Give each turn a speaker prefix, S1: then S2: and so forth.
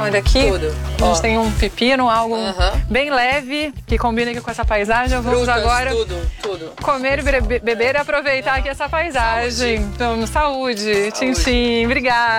S1: Olha aqui,
S2: Tudo.
S1: a gente
S2: Ó.
S1: tem um pepino, algo bem leve, que combina aqui com essa paisagem. Vamos
S2: Frutas,
S1: agora
S2: tudo.
S1: comer e beber e aproveitar aqui essa paisagem. Então, saúde. Tchim, tchim. Obrigada.